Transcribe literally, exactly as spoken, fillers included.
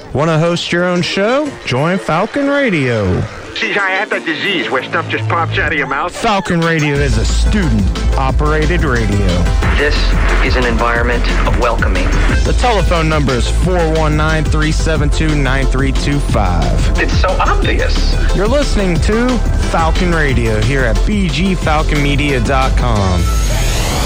Want to host your own show? Join Falcon Radio. See, I have that disease where stuff just pops out of your mouth. Falcon Radio is a student-operated radio. This is an environment of welcoming. The telephone number is four one nine, three seven two, nine three two five. It's so obvious. You're listening to Falcon Radio here at b g falcon media dot com.